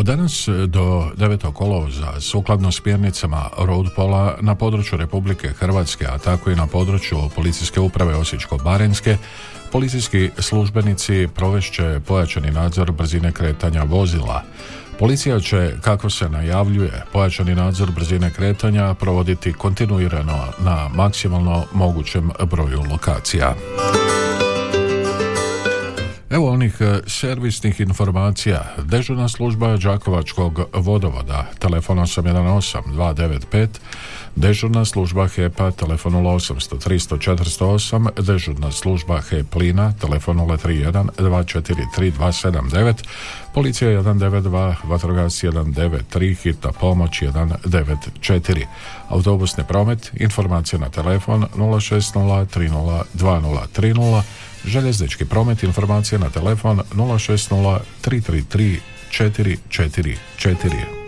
Od danas do 9. kolovoza, sukladno smjernicama Roadpola na području Republike Hrvatske, a tako i na području Policijske uprave Osječko-baranjske, policijski službenici provešće pojačani nadzor brzine kretanja vozila. Policija će, kako se najavljuje, pojačani nadzor brzine kretanja provoditi kontinuirano na maksimalno mogućem broju lokacija. Evo onih servisnih informacija. Dežurna služba Đakovačkog vodovoda, telefon 818-295, dežurna služba HEP-a, telefon 0800-300-408, dežurna služba HEP plina, telefon 031-243-279, policija 192, vatrogasci 193, hitna pomoć 194. Autobusni promet, informacije na telefon 060-30-2030, željeznički promet, informacije na telefon 060 333 444.